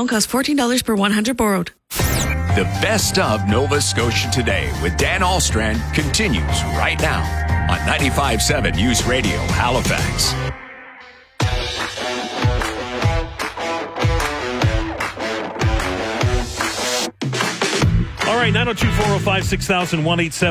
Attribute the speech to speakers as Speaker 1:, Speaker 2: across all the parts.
Speaker 1: loan costs $14 per 100 borrowed.
Speaker 2: The best of Nova Scotia Today with Dan Alstrand continues right now on 95.7 News Radio, Halifax.
Speaker 3: All right, 902-405-6000,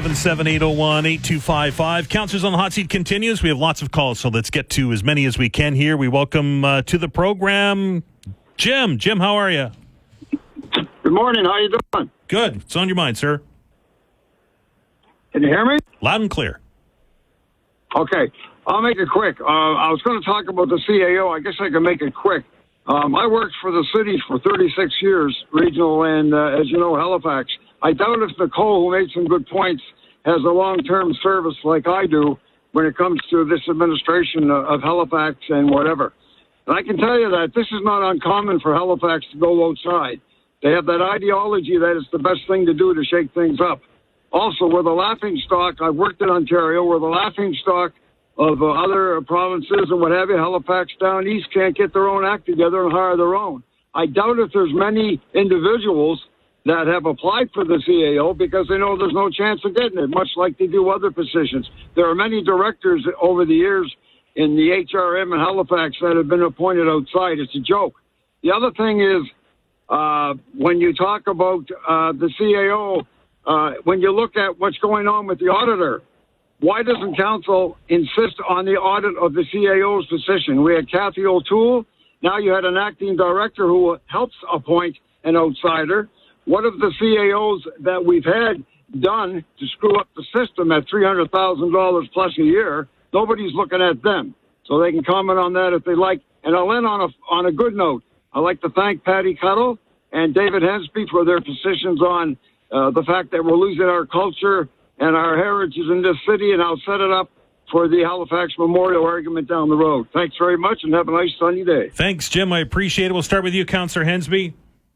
Speaker 3: 1-877-801-8255. Councillors on the Hot Seat continues. We have lots of calls, so let's get to as many as we can here. We welcome to the program Jim. Jim, how are you?
Speaker 4: Good morning. How you doing?
Speaker 3: Good. What's on your mind, sir?
Speaker 4: Can you hear me?
Speaker 3: Loud and clear.
Speaker 4: Okay. I'll make it quick. I was going to talk about the CAO. I guess I can make it quick. I worked for the city for 36 years, regional and, as you know, Halifax. I doubt if Nicole, who made some good points, has a long-term service like I do when it comes to this administration of Halifax and whatever. And I can tell you that this is not uncommon for Halifax to go outside. They have that ideology that it's the best thing to do to shake things up. Also, we're the laughingstock. I've worked in Ontario. We're the laughingstock of other provinces and what have you. Halifax down east can't get their own act together and hire their own. I doubt if there's many individuals that have applied for the CAO because they know there's no chance of getting it, much like they do other positions. There are many directors over the years in the HRM in Halifax that have been appointed outside. It's a joke. The other thing is, when you talk about the CAO, when you look at what's going on with the auditor, why doesn't council insist on the audit of the CAO's position? We had Kathy O'Toole. Now you had an acting director who helps appoint an outsider. What have the CAOs that we've had done to screw up the system at $300,000 plus a year? Nobody's looking at them. So they can comment on that if they like. And I'll end on a good note. I'd like to thank Patty Cuttle and David Hensby for their positions on the fact that we're losing our culture and our heritage in this city, and I'll set it up for the Halifax Memorial argument down the road. Thanks very much, and have a nice sunny day.
Speaker 3: Thanks, Jim. I appreciate it. We'll start with you, Councillor Hensby.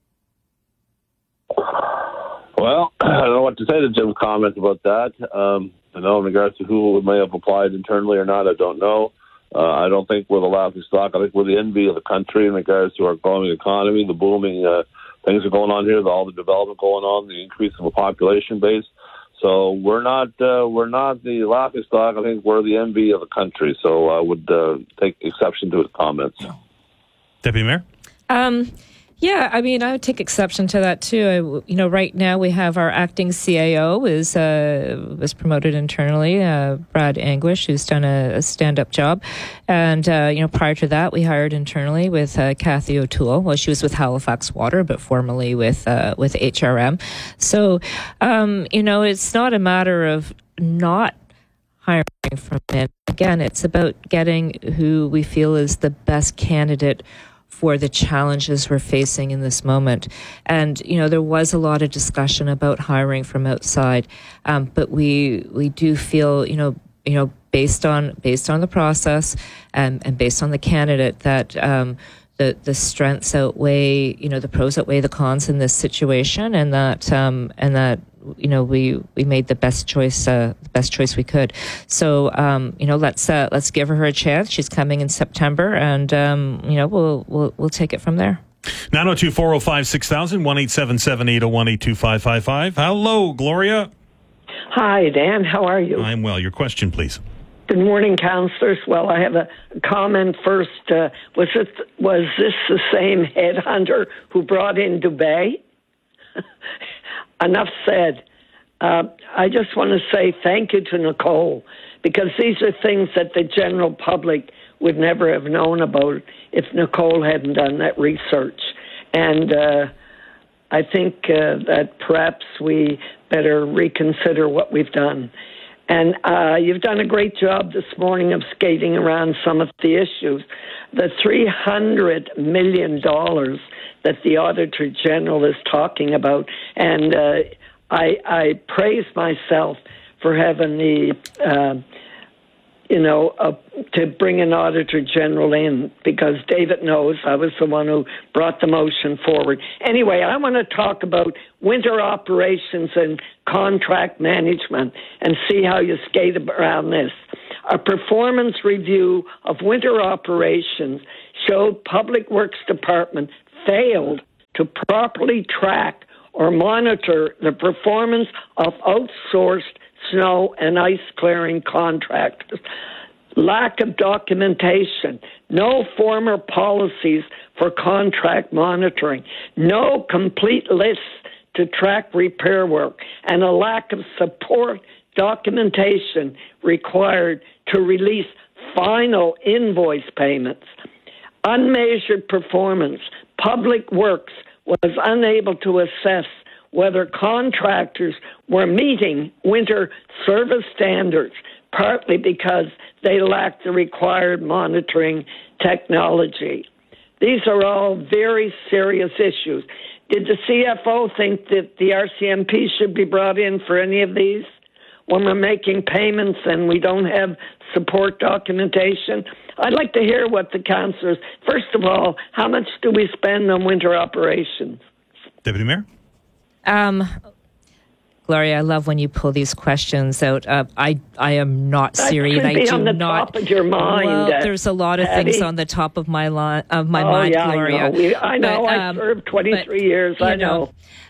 Speaker 5: Well, I don't know what to say to Jim's comment about that. I know in regards to who may have applied internally or not, I don't know. I don't think we're the laughing stock. I think we're the envy of the country in regards to our growing economy, the booming things are going on here, all the development going on, the increase of a population base. So we're not the laughing stock. I think we're the envy of the country. So I would take exception to his comments.
Speaker 3: Deputy Mayor?
Speaker 6: Yeah, I mean, I would take exception to that too. Right now we have our acting CAO was promoted internally, Brad Anguish, who's done a stand-up job, and prior to that we hired internally with Kathy O'Toole. Well, she was with Halifax Water, but formerly with HRM. So, it's not a matter of not hiring from men. Again, it's about getting who we feel is the best candidate for the challenges we're facing in this moment. And, there was a lot of discussion about hiring from outside, but we do feel, based on the process and based on the candidate that the strengths outweigh, the pros outweigh the cons in this situation, and that we made the best choice we could. So let's give her a chance. She's coming in September, and we'll take it from there.
Speaker 3: 902-405-6000, 1-877-801-8255. Hello, Gloria.
Speaker 7: Hi, Dan. How are you?
Speaker 3: I'm well. Your question, please.
Speaker 7: Good morning, councillors. Well, I have a comment first. Was this the same headhunter who brought in Dubé? Enough said. I just want to say thank you to Nicole, because these are things that the general public would never have known about if Nicole hadn't done that research. And I think that perhaps we better reconsider what we've done. And you've done a great job this morning of skating around some of the issues. The $300 million that the Auditor General is talking about, and I praise myself for having the, to bring an Auditor General in, because David knows I was the one who brought the motion forward. Anyway, I want to talk about winter operations and contract management and see how you skate around this. A performance review of winter operations showed Public Works Department failed to properly track or monitor the performance of outsourced snow and ice clearing contractors. Lack of documentation, no formal policies for contract monitoring, no complete lists to track repair work, and a lack of support documentation required to release final invoice payments. Unmeasured performance. Public Works was unable to assess whether contractors were meeting winter service standards, partly because they lacked the required monitoring technology. These are all very serious issues. Did the CFO think that the RCMP should be brought in for any of these when we're making payments and we don't have support documentation? I'd like to hear what the councillors, first of all, how much do we spend on winter operations?
Speaker 3: Deputy Mayor?
Speaker 6: Gloria, I love when you pull these questions out. I am not Siri.
Speaker 7: That should be on the top of your mind.
Speaker 6: Well, there's a lot of things on the top of my mind,
Speaker 7: yeah,
Speaker 6: Gloria.
Speaker 7: I know. I served 23 years. I know.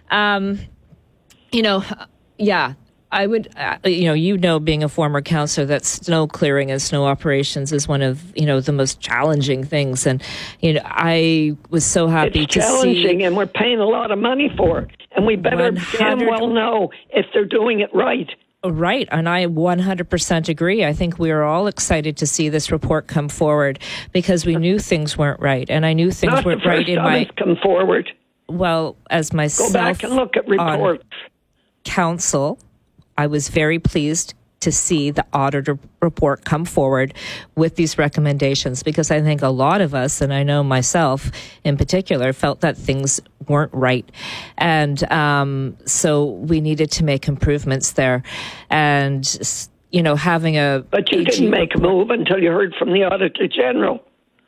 Speaker 6: Yeah. I would, being a former councillor, that snow clearing and snow operations is one of, the most challenging things. And, I was so happy
Speaker 7: it's
Speaker 6: to see. It's
Speaker 7: challenging, and we're paying a lot of money for it. And we better damn well know if they're doing it right.
Speaker 6: Right, and I 100% agree. I think we are all excited to see this report come forward because we knew things weren't right. And I knew things weren't right in my...
Speaker 7: come forward.
Speaker 6: Well, as myself...
Speaker 7: Go back and look at reports.
Speaker 6: Council... I was very pleased to see the auditor report come forward with these recommendations because I think a lot of us, and I know myself in particular, felt that things weren't right. And so we needed to make improvements there. And, having a...
Speaker 7: But you didn't make a move until you heard from the Auditor General.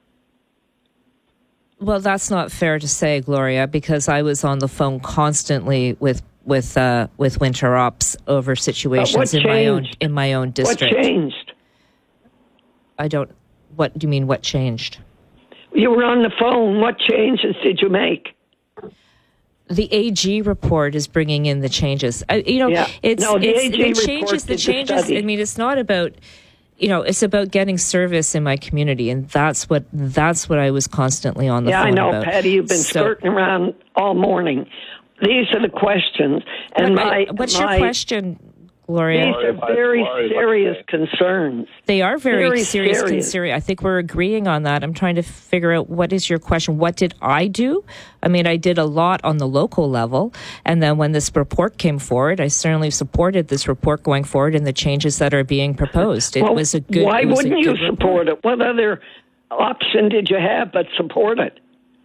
Speaker 6: Well, that's not fair to say, Gloria, because I was on the phone constantly with winter ops over situations in my own district.
Speaker 7: What changed?
Speaker 6: What do you mean? What changed?
Speaker 7: You were on the phone. What changes did you make?
Speaker 6: The AG report is bringing in the changes.
Speaker 7: The AG
Speaker 6: changes. The changes. I mean, it's not about. It's about getting service in my community, and that's what I was constantly on the phone about.
Speaker 7: Yeah, I know, Patty. You've been skirting around all morning. These are the questions. And
Speaker 6: what's your question, Gloria?
Speaker 7: These are very serious concerns.
Speaker 6: They are very serious concerns. I think we're agreeing on that. I'm trying to figure out what is your question. What did I do? I mean, I did a lot on the local level. And then when this report came forward, I certainly supported this report going forward and the changes that are being proposed.
Speaker 7: Why wouldn't you support it? What other option did you have but support it?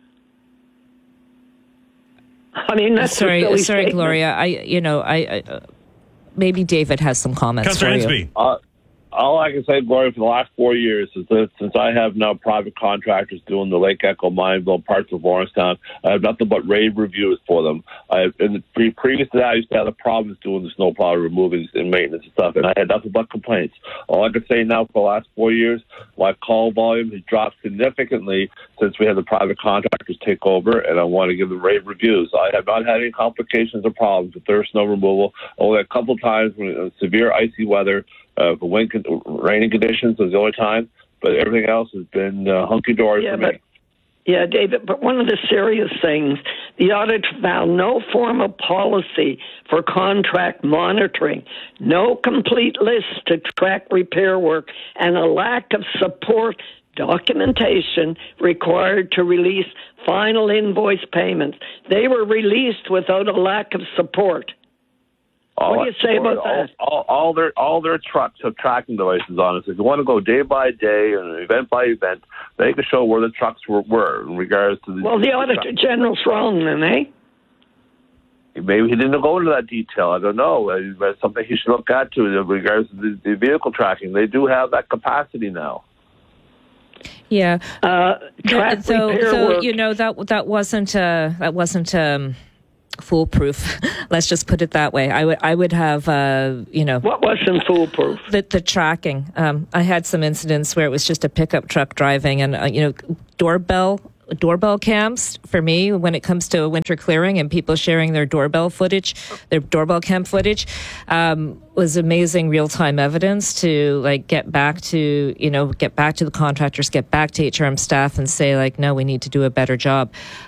Speaker 7: I mean, that's
Speaker 6: sorry, Gloria. I maybe David has some comments.
Speaker 3: Councillor Hinsby.
Speaker 5: All I can say, Gloria, for the last 4 years is that since I have now private contractors doing the Lake Echo, Mineville, parts of Lawrencetown, I have nothing but rave reviews for them. Previous to that, I used to have the problems doing the snowplow removing and maintenance and stuff, and I had nothing but complaints. All I can say now for the last 4 years, my call volume has dropped significantly since we had the private contractors take over, and I want to give them rave reviews. I have not had any complications or problems with their snow removal. Only a couple times when severe icy weather, for raining conditions was the only time, but everything else has been hunky-dory for me.
Speaker 7: Yeah, David, but one of the serious things, the audit found no formal policy for contract monitoring, no complete list to track repair work, and a lack of support documentation required to release final invoice payments. They were released without a lack of support. What do you say about that?
Speaker 5: All their trucks have tracking devices on it. So if you want to go day by day and event by event, they can show where the trucks were in regards to the...
Speaker 7: Well, the Auditor General's wrong then, eh?
Speaker 5: Maybe he didn't go into that detail. I don't know. That's something he should look at too in regards to the vehicle tracking. They do have that capacity now.
Speaker 6: Yeah.
Speaker 7: That
Speaker 6: wasn't foolproof. Let's just put it that way. I would have,
Speaker 7: What wasn't foolproof?
Speaker 6: The tracking. I had some incidents where it was just a pickup truck driving and, doorbell doorbell cams for me when it comes to winter clearing and people sharing their doorbell cam footage, was amazing real-time evidence to get back to the contractors, get back to HRM staff and say no, we need to do a better job.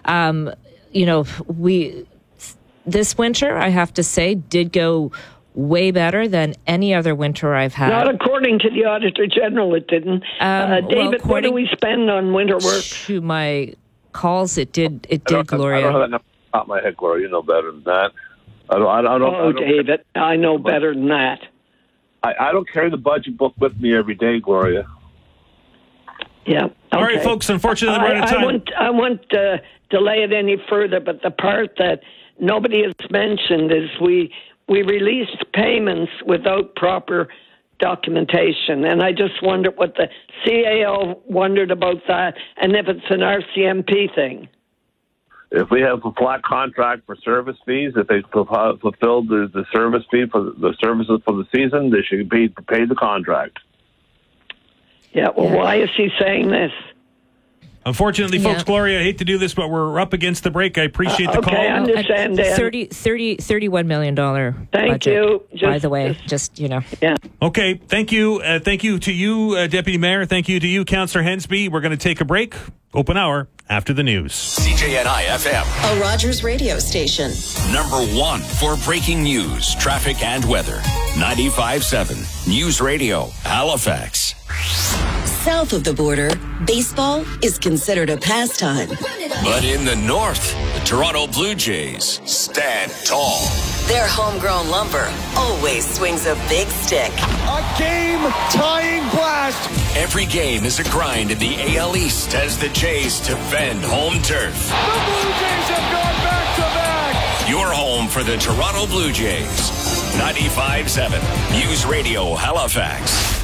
Speaker 6: This winter, I have to say, did go way better than any other winter I've had.
Speaker 7: Not according to the Auditor General, it didn't. David, what do we spend on winter work?
Speaker 6: To my calls, it did, Gloria.
Speaker 5: I don't have that number off my head, Gloria. You know better than that.
Speaker 7: David, I know better than that.
Speaker 5: I don't carry the budget book with me every day, Gloria.
Speaker 7: Yeah. Okay.
Speaker 3: All right, folks, unfortunately, we're out of time.
Speaker 7: I won't delay it any further, but the part that nobody has mentioned is we released payments without proper documentation, and I just wondered what the CAO wondered about that, and if it's an RCMP thing.
Speaker 5: If we have a flat contract for service fees, if they fulfilled the service fee for the services for the season, they should be paid the contract.
Speaker 7: Yeah, why is he saying this?
Speaker 3: Unfortunately, folks, Gloria, I hate to do this, but we're up against the break. I appreciate the call.
Speaker 7: Okay, I understand that.
Speaker 6: $31 million
Speaker 7: Thank
Speaker 6: budget,
Speaker 7: you.
Speaker 6: by the way,
Speaker 7: Yeah.
Speaker 3: Okay, thank you. Thank you to you, Deputy Mayor. Thank you to you, Councillor Hensby. We're going to take a break. Open hour after the news.
Speaker 2: CJNI FM.
Speaker 8: A Rogers radio station.
Speaker 2: Number 1 for breaking news, traffic, and weather. 95.7 News Radio, Halifax.
Speaker 8: South of the border, baseball is considered a pastime.
Speaker 2: But in the north, the Toronto Blue Jays stand tall.
Speaker 8: Their homegrown lumber always swings a big stick.
Speaker 9: A game-tying blast.
Speaker 2: Every game is a grind in the AL East as the Jays defend home turf.
Speaker 9: The Blue Jays have gone back-to-back.
Speaker 2: Your home for the Toronto Blue Jays. 95.7 News Radio, Halifax.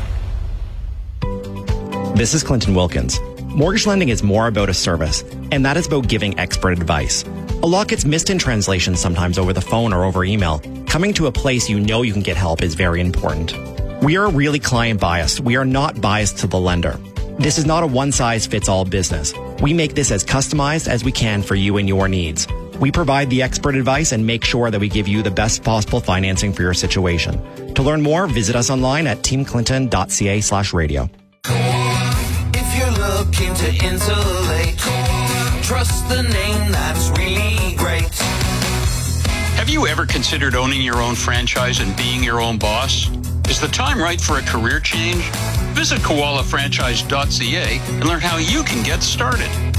Speaker 10: This is Clinton Wilkins. Mortgage lending is more about a service, and that is about giving expert advice. A lot gets missed in translation sometimes over the phone or over email. Coming to a place you know you can get help is very important. We are really client biased. We are not biased to the lender. This is not a one-size-fits-all business. We make this as customized as we can for you and your needs. We provide the expert advice and make sure that we give you the best possible financing for your situation. To learn more, visit us online at teamclinton.ca/radio.
Speaker 11: If you're looking to insulate, trust the name that's really great.
Speaker 12: Have you ever considered owning your own franchise and being your own boss? Is the time right for a career change? Visit koalafranchise.ca and learn how you can get started.